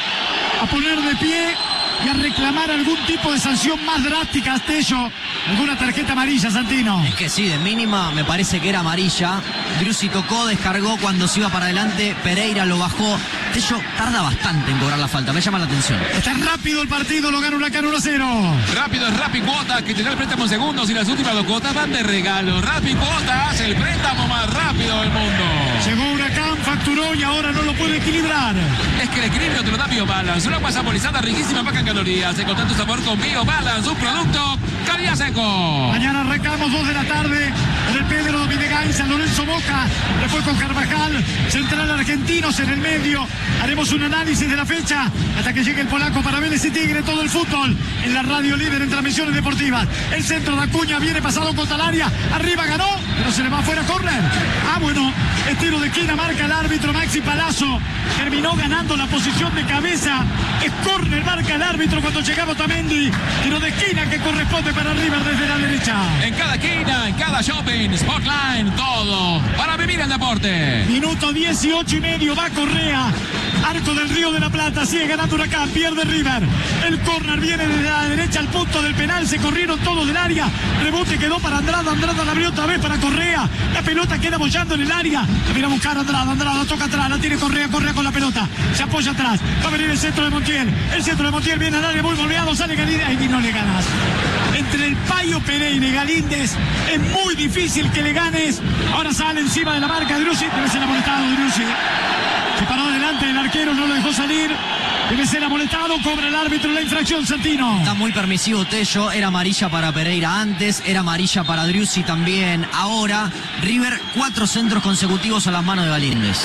a poner de pie y a reclamar algún tipo de sanción más drástica a Tello, alguna tarjeta amarilla, Santino. Es que sí, de mínima me parece que era amarilla. Driussi tocó, descargó cuando se iba para adelante, Pereira lo bajó. Tello tarda bastante en cobrar la falta, me llama la atención. Está rápido el partido, lo gana Huracán uno a cero. Rápido es Rappi Cuota, que te da el préstamo en segundos y las últimas dos cuotas van de regalo. Rappi Cuota hace el préstamo más rápido del mundo. Llegó Huracán, facturó y ahora no lo puede equilibrar. Es que el equilibrio te lo da BioBalance, una agua saborizada riquísima, baja en calorías. Encontrar tu sabor con BioBalance, un producto calidad seco. Mañana arrancamos dos de la tarde en el Pedro Dominegal, San Lorenzo Boca, después con Carvajal, Central Argentinos en el medio. Haremos un análisis de la fecha hasta que llegue el polaco para Vélez y Tigre, todo el fútbol en la radio líder en transmisiones deportivas. El centro de Acuña viene pasado contra el área, arriba ganó, pero se le va afuera córner. Ah, bueno, estilo de esquina, marca el árbitro Maxi Palazzo, terminó ganando la posición de cabeza, es córner, marca el árbitro cuando llegaba Otamendi, tiro de esquina que corresponde para River desde la derecha. En cada esquina, en cada shopping, Sportline, todo para vivir el deporte. Minuto dieciocho y medio, va Correa, Arco del Río de la Plata, sigue ganando Huracán, pierde River. El córner viene desde la derecha al punto del penal, se corrieron todos del área, rebote quedó para Andrada, Andrada la abrió otra vez para Correa, la pelota queda bollando en el área, la viene a buscar Andrada, Andrada toca atrás, la tiene Correa, Correa con la pelota, se apoya atrás, va a venir el centro de Montiel, el centro de Montiel viene al área muy golpeado, sale Galíndez, ahí no le ganas. Entre el Payo Pereira y Galíndez es muy difícil que le ganes. Ahora sale encima de la marca Driussi, debe ser amonestado Driussi. Se paró delante del arquero, no lo dejó salir. Debe ser amonestado, cobra el árbitro la infracción, Santino. Está muy permisivo Tello, era amarilla para Pereira antes, era amarilla para Driussi también. Ahora, River, cuatro centros consecutivos a las manos de Galíndez.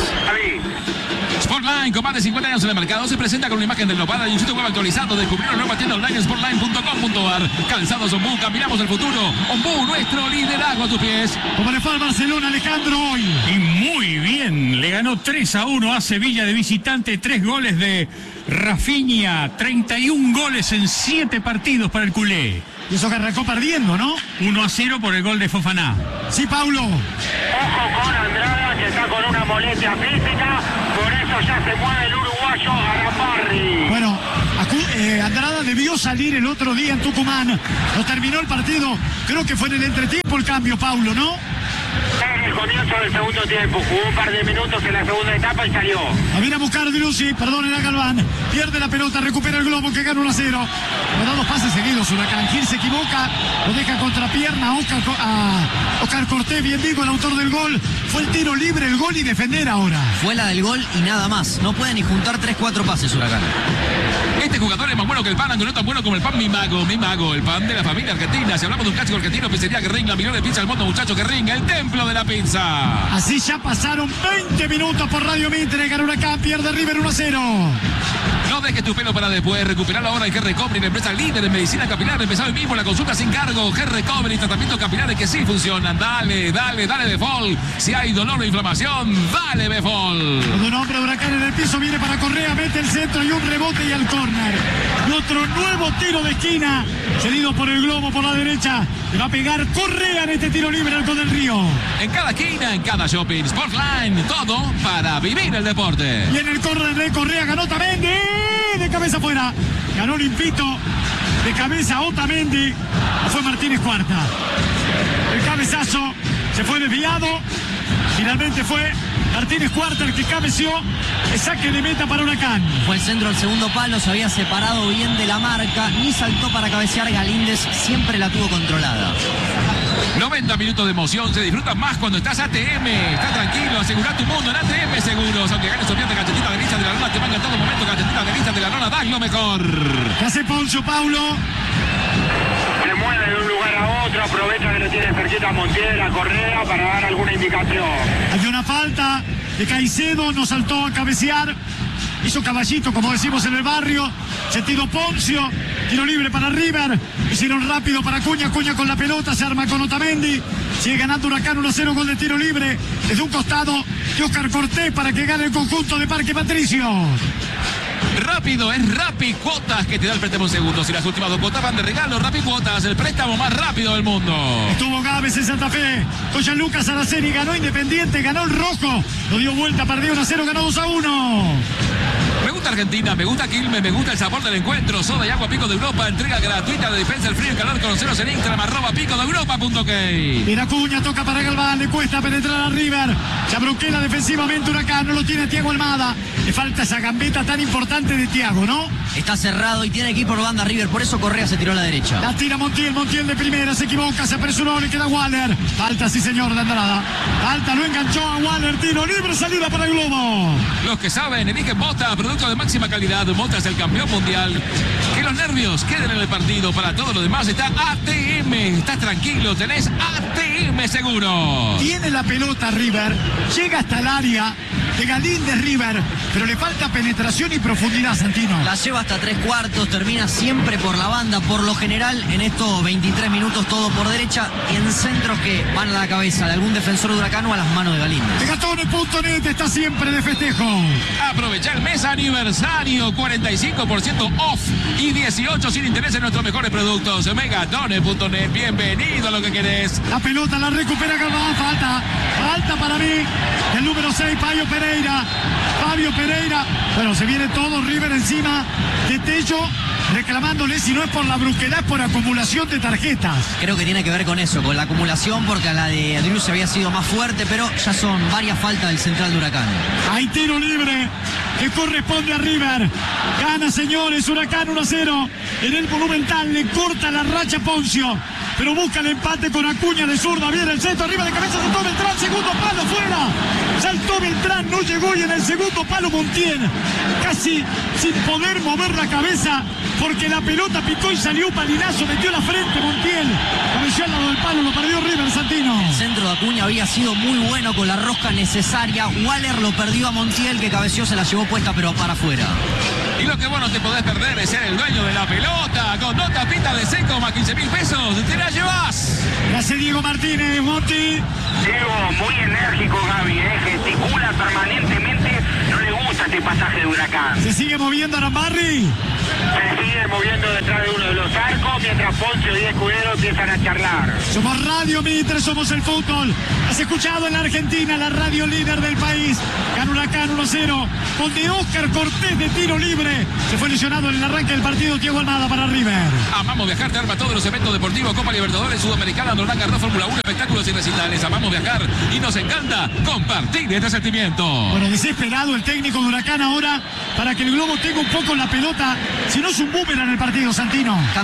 Sportline, con más de cincuenta años en el mercado, se presenta con una imagen del Nopal y un sitio web actualizado. Descubrir una nueva tienda online, sportline punto com punto ar. Calzados Ombú, caminamos el futuro. Ombú, nuestro liderazgo a tus pies. Como le fue al Barcelona, Alejandro, hoy. Y muy bien, le ganó tres a uno a Sevilla de visitante, tres goles de Rafinha, treinta y un goles en siete partidos para el culé. Y eso que arrancó perdiendo, ¿no? uno a cero por el gol de Fofaná. Sí, Paulo. Ojo con Andrada, que está con una molestia física, por eso ya se mueve el uruguayo Araparri. Bueno, Acu- eh, Andrada debió salir el otro día en Tucumán. No terminó el partido, creo que fue en el entretiempo el cambio, Paulo, ¿no? En el comienzo del segundo tiempo, jugó un par de minutos en la segunda etapa y salió. A viene a buscar Driussi, perdón, era Galván. Pierde la pelota, recupera el globo que gana uno a cero. Le da dos pases seguidos Huracán. Gil se equivoca, lo deja contra pierna a Oscar, a Oscar Cortés, bien digo, el autor del gol. Fue el tiro libre, el gol y defender ahora. Fue la del gol y nada más. No puede ni juntar tres cuatro pases Huracán. Este jugador es más bueno que el pan, aunque no tan bueno como el pan Mi Mago. Mi Mago, el pan de la familia argentina. Si hablamos de un clásico argentino, pizzería que ringa, millones de pizza al mundo, muchacho que ringa, el templo de la pizza. Así ya pasaron veinte minutos por Radio Mitre, gana Huracán, pierde River uno a cero. No dejes tu pelo para después. Recuperalo ahora en Hair Recovery, la empresa líder en medicina capilar. Empezá hoy mismo la consulta sin cargo. Hair Recovery, tratamientos capilares que sí funcionan. Dale, dale, dale Befol. Si hay dolor o inflamación, dale Befol. Cuando un hombre Huracán en el piso viene para Correa, mete el centro y un rebote y al córner. Y otro nuevo tiro de esquina, cedido por el globo por la derecha. Le va a pegar Correa en este tiro libre Alto del Río. En cada esquina, en cada shopping, Sportline, todo para vivir el deporte. Y en el córner de Correa ganó Otamendi, de cabeza afuera. Ganó limpito, de cabeza Otamendi. Fue Martínez Cuarta. El cabezazo se fue desviado. Finalmente fue Martínez Cuarta el que cabeció. El saque de meta para Huracán. Fue el centro del segundo palo, se había separado bien de la marca, ni saltó para cabecear. Galíndez siempre la tuvo controlada. noventa minutos de emoción, se disfruta más cuando estás A T M. Estás tranquilo, asegura tu mundo en A T M Seguros. Aunque ganes o pierdas, galletita de lista de la lona te van en todo momento. Galletita de lista de la lona, das lo mejor. ¿Qué hace Poncio, Paulo? Se mueve de un lugar a otro, aprovecha que lo tiene cerquita Montiel, a Correa para dar alguna indicación. Hay una falta de Caicedo, no saltó a cabecear. Hizo caballito, como decimos en el barrio. Sentido Poncio. Tiro libre para River. Hicieron rápido para Cuña. Cuña con la pelota. Se arma con Otamendi. Sigue ganando Huracán uno a cero. Gol de tiro libre. Desde un costado de Oscar Cortés para que gane el conjunto de Parque Patricio. Rápido, es Rappi Cuotas que te da el préstamo en segundos. Y las últimas dos cuotas van de regalo. Rappi Cuotas, el préstamo más rápido del mundo. Estuvo Gávez en Santa Fe. Con Gianluca Araceli. Ganó Independiente. Ganó el Rojo. Lo dio vuelta. Perdió uno a cero. Ganó dos a uno. Me gusta Argentina, me gusta Quilmes, me gusta el sabor del encuentro. Soda y agua Pico de Europa, entrega gratuita de Defensa del Frío y Calor. Conoceros en Instagram, arroba pico de europa punto k. Mira Cuña, toca para Galván, le cuesta penetrar a River. Se abroquela defensivamente Huracán, no lo tiene Thiago Almada. Le falta esa gambeta tan importante de Thiago, ¿no? Está cerrado y tiene que ir por banda River, por eso Correa se tiró a la derecha. La tira Montiel, Montiel de primera, se equivoca, se apresuró, le queda Waller. Falta, sí señor, de Andrada. Falta, lo enganchó a Waller, tiro libre, salida para el globo. Los que saben, eligen Mota, producto de máxima calidad. Mota es el campeón mundial. Que los nervios queden en el partido. Para todo lo demás está A T M. Estás tranquilo, tenés A T M Seguro. Tiene la pelota River, llega hasta el área de Galíndez River, pero le falta penetración y profundidad, Santino. La lleva hasta tres cuartos, termina siempre por la banda, por lo general en estos veintitrés minutos todo por derecha y en centros que van a la cabeza de algún defensor de Huracán o a las manos de Galíndez. Megatone punto net está siempre de festejo. Aprovecha el mes aniversario, cuarenta y cinco por ciento off y dieciocho sin interés en nuestros mejores productos. Megatone punto net, bienvenido a lo que querés. La pelota la recupera Galván, falta, falta para mí. El número seis, Fabio Pereira. Fabio Pereira. Bueno, se viene todo River encima de Tello, reclamándole, si no es por la brusquedad, por acumulación de tarjetas. Creo que tiene que ver con eso, con la acumulación, porque a la de Adrius había sido más fuerte, pero ya son varias faltas del central de Huracán. Hay tiro libre que corresponde a River. Gana, señores, Huracán uno a cero. En el Monumental le corta la racha Poncio, pero busca el empate con Acuña de zurda. Viene el centro, arriba de cabeza, saltó Beltrán, segundo palo, fuera. Saltó Beltrán, no llegó, y en el segundo palo Montiel, casi sin poder mover la cabeza, porque la pelota picó y salió un palinazo, metió la frente Montiel. Cabeció al lado del palo, lo perdió River, Santino. El centro de Acuña había sido muy bueno con la rosca necesaria. Waller lo perdió a Montiel, que cabeció, se la llevó puesta, pero para afuera. Y lo que vos no te podés perder es ser el dueño de la pelota. Con dos tapitas de seco más quince mil pesos, te la llevas. Gracias Diego Martínez, Monti. Diego, muy enérgico Gaby, ¿eh? Gesticula permanentemente. No le gusta este pasaje de Huracán. Se sigue moviendo Arambarri. Se sigue moviendo detrás de uno de los arcos mientras Poncio y Escudero empiezan a charlar. Somos Radio Mitre, somos el fútbol. Has escuchado en la Argentina, la radio líder del país. Gana Huracán uno a cero. Con de Oscar Cortés de tiro libre. Se fue lesionado en el arranque del partido Thiago Almada para River. Amamos viajar, te arma todos los eventos deportivos, Copa Libertadores, Sudamericana, Roland Garros, Fórmula uno, espectáculos y recitales. Amamos viajar y nos encanta compartir este sentimiento. Bueno, desesperado el técnico de Huracán ahora para que el globo tenga un poco la pelota. Si no es un boomerang el partido, Santino. Cambió el esquema.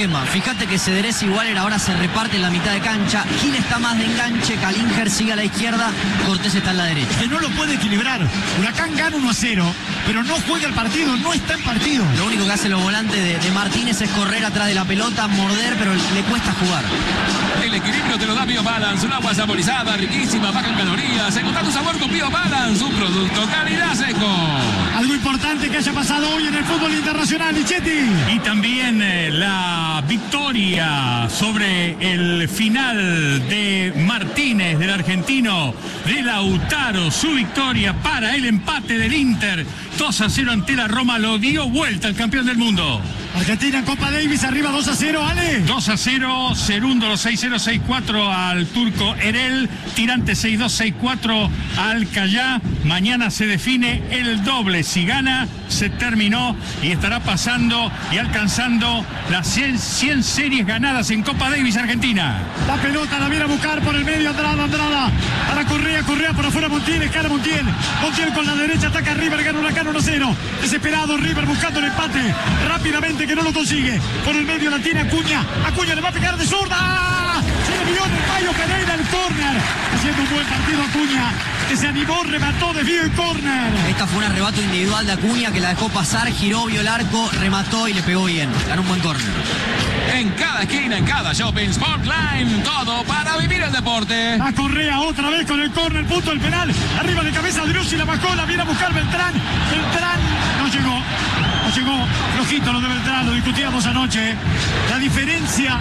quema. Fíjate que Cederés y Waller ahora se reparten la mitad de cancha. Gil está más de enganche, Kalinger sigue a la izquierda, Cortés está en la derecha. Que no lo puede equilibrar. Huracán gana uno a cero, pero no juega el partido, no está en partido. Lo único que hacen los volantes de, de Martínez es correr atrás de la pelota, morder, pero le cuesta jugar. El equilibrio te lo da BioBalance, un agua saborizada, riquísima, baja en calorías. Encontrá tu sabor con BioBalance, un producto calidad seco. Algo importante que haya pasado hoy en el fútbol internacional, Lichetti. Y también eh, la victoria sobre el final de Martínez, del argentino, de Lautaro. Su victoria para el empate del Inter. dos a cero ante la Roma, lo dio vuelta al campeón del mundo. Argentina en Copa Davis, arriba dos a cero, Ale. dos a cero, Cerundo seis cero seis cuatro al turco Erel, Tirante seis dos seis cuatro al Callá. Mañana se define el doble. Si gana, se terminó y estará pasando y alcanzando las cien, cien series ganadas en Copa Davis Argentina. La pelota la viene a buscar por el medio, Andrada, Andrada. Para Correa, Correa por afuera, Montiel, cara Montiel. Montiel con la derecha, ataca River, gana Huracán uno a cero. Desesperado River buscando el empate. Rápidamente que no lo consigue. Por el medio la tiene Acuña. Acuña le va a pegar de zurda. Se le vio en el Mayo Pereira el córner. Haciendo un buen partido Acuña, que se animó, remató, desvío y córner. Esta fue un arrebato individual de Acuña que la dejó pasar, giró, vio el arco, remató y le pegó bien. Ganó un buen córner. En cada esquina, en cada shopping, Sportline, todo para vivir el deporte. A Correa otra vez con el córner, punto del penal. Arriba de cabeza Driussi, la bajó, la viene a buscar Beltrán. Beltrán no llegó. No llegó. Flojito lo de Beltrán, lo discutíamos anoche. La diferencia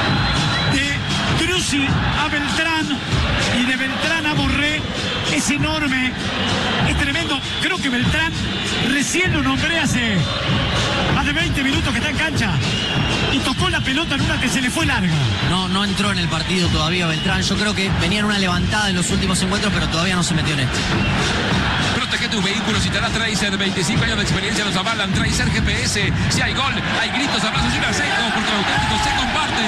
de Driussi a Beltrán y de Beltrán a Borré es enorme. Es tremendo. Creo que Beltrán recién lo nombré hace más de veinte minutos que está en cancha. Y tocó la pelota en una que se le fue larga. No, no entró en el partido todavía Beltrán. Yo creo que venía en una levantada en los últimos encuentros, pero todavía no se metió en este. Protege tu vehículo si te da Tracer. veinticinco años de experiencia nos avalan. Tracer G P S. Si hay gol, hay gritos, abrazos y un seco, porque lo auténtico se comparte.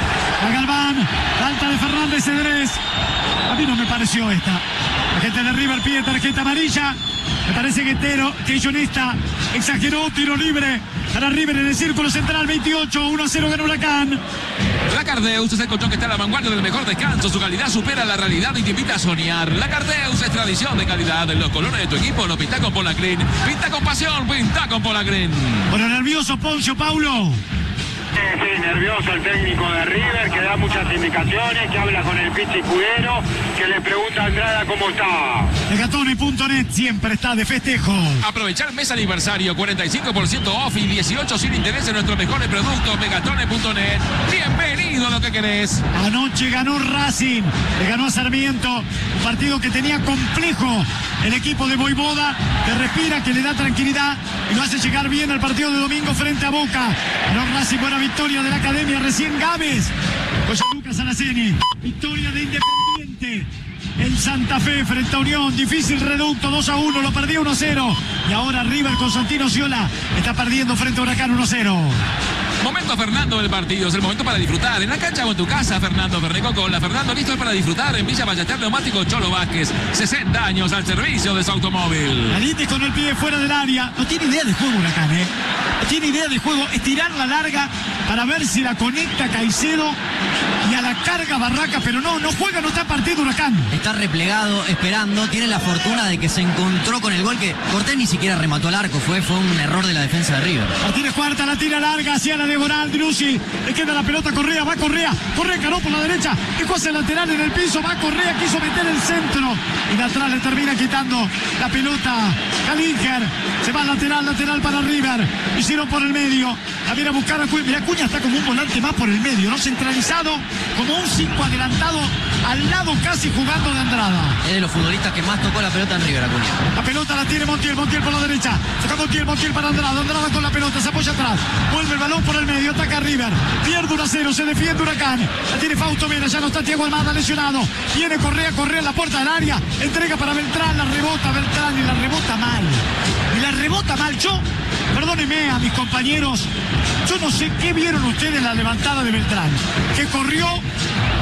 A Galván, falta de Fernández Cedrés. A mí no me pareció esta. La gente de River pide tarjeta amarilla. Me parece que Tero, que Illonista exageró, tiro libre para River en el círculo central. Veintiocho, uno a cero gana Huracán. La Cardeus es el colchón que está a la vanguardia del mejor descanso. Su calidad supera la realidad y te invita a soñar. La Cardeus es tradición de calidad. Los colores de tu equipo lo pinta con Polacrin. Pinta con pasión, pinta con Polacrin. Bueno, nervioso Poncio, Paulo. Sí, sí, nervioso el técnico de River, que da muchas indicaciones, que habla con el Pichi Cudero, que le pregunta a Andrada cómo está. Megatone punto net siempre está de festejo. Aprovechar mes aniversario, cuarenta y cinco por ciento off y dieciocho sin interés en nuestros mejores productos. Megatone punto net. Bienvenido a lo que querés. Anoche ganó Racing, le ganó a Sarmiento, un partido que tenía complejo el equipo de Voivoda, que respira, que le da tranquilidad y lo hace llegar bien al partido de domingo frente a Boca. Ganó Racing, buena victoria de la Academia, recién Gávez. José Lucas Alaceni, victoria de Independiente. El Santa Fe frente a Unión, difícil reducto, dos a uno, lo perdió uno a cero. Y ahora River con Santino Ciola está perdiendo frente a Huracán uno a cero. Momento Fernando del partido, es el momento para disfrutar. En la cancha o en tu casa, Fernando Ferneco con la Fernando listo para disfrutar en Villa Ballester Neumático Cholo Vázquez. sesenta años al servicio de su automóvil. Alites con el pie fuera del área. No tiene idea de juego Huracán, ¿eh? No tiene idea de juego. Estirar la larga para ver si la conecta Caicedo y a la carga Barraca, pero no, no juega, no está partido Huracán. Está replegado, esperando. Tiene la fortuna de que se encontró con el gol que Cortés ni siquiera remató al arco. Fue, fue un error de la defensa de River. Martínez cuarta, la tira larga hacia la diagonal. Driussi, le queda la pelota a Correa, va Correa. Correa ganó por la derecha, dejó hacia el lateral en el piso, va Correa, quiso meter el centro. Y de atrás le termina quitando la pelota Kalinger. Se va al lateral, lateral para River. Hicieron por el medio. La viene a buscar a Acuña. Mira, Acuña está como un volante más por el medio, ¿no? Centralizado, como un cinco adelantado, al lado casi jugando de Andrada. Es de los futbolistas que más tocó la pelota en River, Acuña. La pelota la tiene Montiel, Montiel por la derecha. Saca Montiel, Montiel para Andrada. Andrada con la pelota, se apoya atrás. Vuelve el balón por el medio, ataca River. Pierde uno a cero, se defiende Huracán. La tiene Fausto Mena, ya no está Thiago Almada lesionado. Viene Correa, Correa en la puerta del área. Entrega para Beltrán, la rebota Beltrán y la rebota mal. Y la rebota mal. Yo, perdónenme a mis compañeros, yo no sé qué vieron ustedes en la levantada de Beltrán. Que corrió más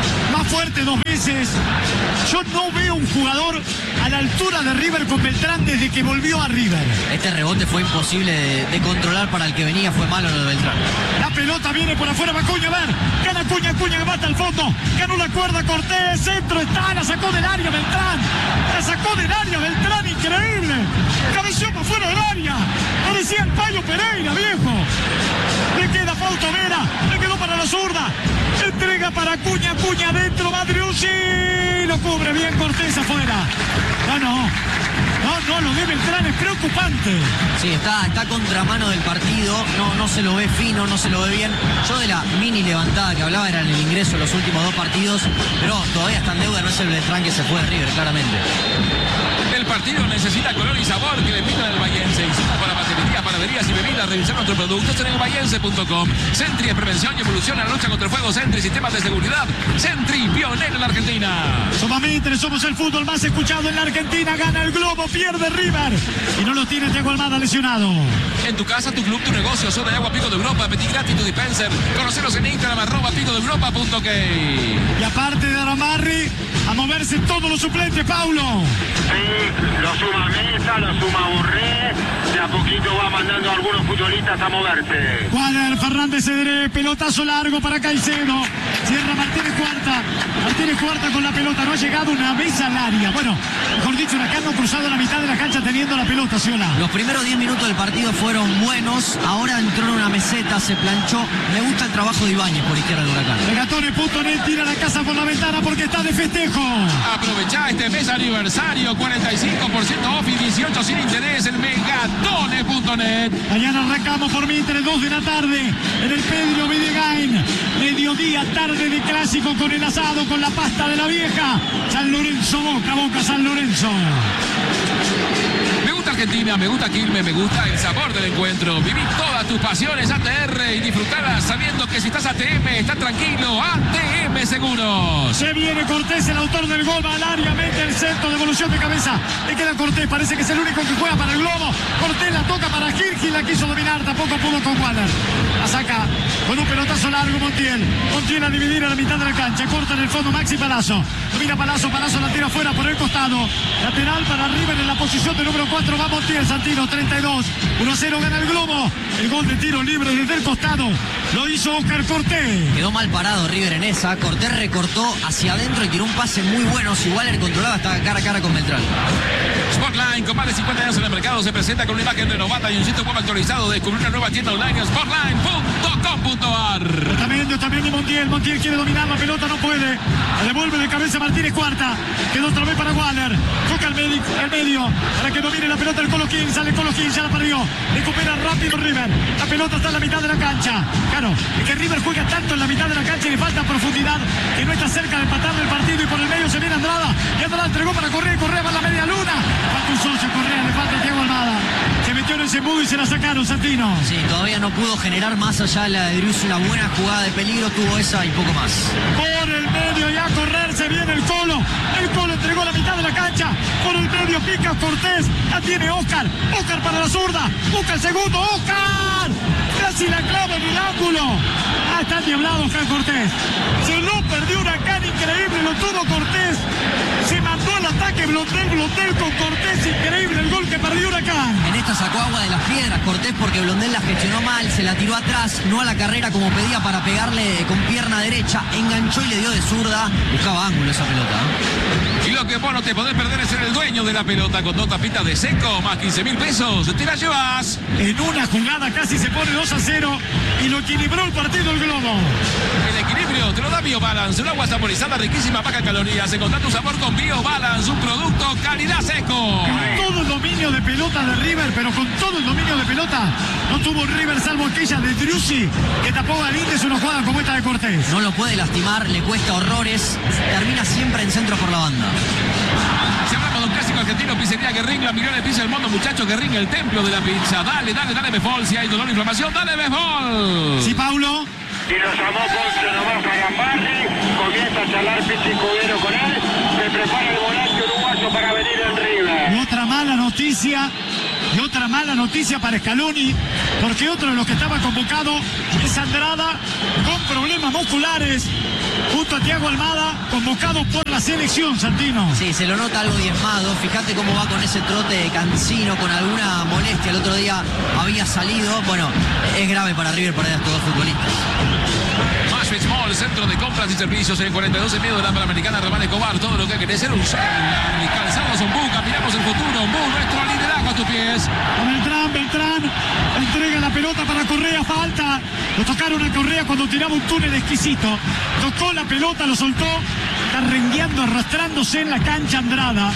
fuerte dos veces. Yo no veo un jugador a la altura de River con Beltrán desde que volvió a River. Este rebote fue imposible de, de controlar para el que venía, fue malo lo de Beltrán. La pelota viene por afuera, va Acuña, a ver. Gana Acuña, Acuña que va hasta el fondo. Ganó la cuerda, Cortés, centro, está, la sacó del área Beltrán. La sacó del área Beltrán, increíble. Cabeció por fuera del área. Parecía el Payo Pereira, viejo. Le queda Fausto Vera, le quedó para la zurda. Entrega para Acuña, Acuña adentro, va Driussi. Lo cubre bien Cortés afuera. No, no. No, no, lo de Beltrán es preocupante. Sí, está, está contramano del partido, no, no se lo ve fino, no se lo ve bien. Yo de la mini levantada que hablaba era en el ingreso de los últimos dos partidos, pero todavía está en deuda, no es el Beltrán que se fue de River, claramente. El partido necesita color y sabor que le brinda el Bahiense. Insumos para pastelería, panaderías y bebidas. Revisar nuestros productos en el bahiense punto com. Sentry es prevención y evolución en la lucha contra el fuego. Sentry, sistemas de seguridad. Sentry, pionero en la Argentina. Somos Mitre, somos el fútbol más escuchado en la Argentina. Gana el Globo, pierde River. Y no lo tiene Thiago Almada lesionado. En tu casa, tu club, tu negocio. Soda de agua Pico de Europa. Petit gratis tu dispenser. Conoceros en Instagram, arroba pico de europa punto k. Y aparte de Aramarri, a moverse todos los suplentes, Paulo. Sí, lo suma Mesa, lo suma Borré. De a poquito va mandando a algunos futbolistas a moverse. Juan Fernández Cedré, pelotazo largo para Caicedo. Cierra Martínez Cuarta. Martínez Cuarta con la pelota. No ha llegado una vez al área. Bueno, mejor dicho, Huracán no cruzado la mitad de la cancha teniendo la pelota, Ciola. Los primeros diez minutos del partido fueron buenos. Ahora entró en una meseta, se planchó. Me gusta el trabajo de Ibáñez por izquierda del Huracán. Regatone punto net tira la casa por la ventana porque está de festejo. Aprovechá este mes aniversario. cuarenta y cinco por ciento off y dieciocho sin interés en megatone punto net. Mañana arrancamos por Mitre, dos de la tarde en el Pedro Videgain. Mediodía, tarde de clásico con el asado, con la pasta de la vieja. San Lorenzo, Boca, Boca, San Lorenzo. Me gusta Argentina, me gusta Quilmes, me gusta el sabor del encuentro. Viví todas tus pasiones A T R y disfrutarlas sabiendo que si estás A T M, estás tranquilo. A T M Seguros. Se viene Cortés, el autor del gol, va al área, mete el centro, devolución de cabeza. Le queda Cortés, parece que es el único que juega para el Globo. Cortés la toca para Gil, Gil la quiso dominar, tampoco pudo con Waller. La saca con un pelotazo largo Montiel. Montiel a dividir a la mitad de la cancha, corta en el fondo Maxi Palazzo. Domina Palazzo, Palazzo la tira afuera por el costado. Lateral para River en la posición de número cuatro, va Montiel, Santino, treinta y dos. uno a cero gana el Globo. El gol de tiro libre desde el costado lo hizo Oscar Cortés. Quedó mal parado River en esa. Cortés recortó hacia adentro y tiró un pase muy bueno. Si Waller controlaba, estaba cara a cara con Beltrán. Sportline, con más de cincuenta años en el mercado, se presenta con una imagen renovada y un sitio web actualizado. Descubrir una nueva tienda online, sportline punto com punto ar. Otamendi, también Montiel. Montiel quiere dominar la pelota, no puede. La devuelve de cabeza Martínez Cuarta. Quedó otra vez para Waller. Toca al medio, al medio para que domine la pelota el Colo King. Sale Colo King, ya la perdió. Recupera rápido River. La pelota está en la mitad de la cancha. Claro, es que River juega tanto en la mitad de la cancha y le falta profundidad, que no está cerca de empatar el partido. Y por el medio se viene Andrada. Y Andrada entregó para Correa. Correa va a la media luna. Falta un socio, Correa, le falta Thiago Almada. Se metió en ese embudo y se la sacaron, Santino. Sí, todavía no pudo generar más allá de la de Driussi una buena jugada de peligro. Tuvo esa y poco más. Por el medio y a correr se viene el Colo. El Colo entregó la mitad de la cancha. Por el medio pica Cortés. La tiene Oscar. Oscar para la zurda. Busca el segundo. Oscar. Casi la clava en el ángulo. Ah, está diablado Oscar Cortés. Se lo perdió Huracán, increíble. Lo tuvo Cortés. Se mandó al ataque Blondel. Blondel con Cortés. Increíble el gol que perdió Huracán. En esta sacó agua de las piedras Cortés porque Blondel la gestionó mal. Se la tiró atrás. No a la carrera como pedía para pegarle con pierna derecha. Enganchó y le dio de zurda. Buscaba ángulo esa pelota. Y lo que vos no te podés perder es ser el dueño de la pelota con dos tapitas de seco más quince mil pesos. Te la llevas. En una jugada casi se pone dos a cero y lo equilibró el partido el Globo. El equilibrio te lo da BioBalance, un agua saborizada riquísima, baja en calorías. Encontrá tu sabor con BioBalance, un producto calidad seco. Con todo el dominio de pelota de River, pero con todo el dominio de pelota no tuvo River salvo aquella de Driussi que tapó Galíndez una jugada como esta de Cortés. No lo puede lastimar, le cuesta horrores. Termina siempre en centro por la banda. Si hablamos de un clásico argentino, pizzería Guerrín, la mejor pizza del mundo, muchachos. Guerrín, el templo de la pizza. Dale, dale, dale Befol. Si hay dolor o inflamación, dale Befol. Sí, Paulo. Y lo llamó Ponce nomás a Gambarri. Comienza a charlar Pichi Cudero con él. Se prepara el volante uruguayo para venir en River. Y otra mala noticia. Y otra mala noticia para Scaloni, porque otro de los que estaba convocado es Andrada con problemas musculares. junto a Thiago Almada, convocado por la selección, Santino. Sí, se lo nota algo diezmado. Fíjate cómo va con ese trote cansino, con alguna molestia. El otro día había salido. Bueno, es grave para River perder a estos dos futbolistas. Mashwitz Mall, centro de compras y servicios en cuarenta y dos en medio de la Panamericana Román Escobar. Todo lo que querés ser un celular. Y calzados Ombú, caminamos el futuro. Ombú, nuestro liderazgo a tus pies. A Beltrán, Beltrán entrega la pelota para Correa, falta. Lo tocaron a Correa cuando tiraba un túnel exquisito. Tocó la pelota, lo soltó. Está rengueando, arrastrándose en la cancha Andrada.